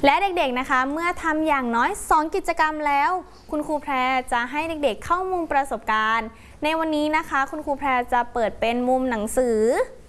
และเด็กๆนะคะเมื่อทำอย่างน้อย2กิจกรรมแล้วคุณครูแพรจะให้เด็กๆเข้ามุมประสบการณ์ในวันนี้นะคะคุณครูแพรจะเปิดเป็นมุมหนังสือ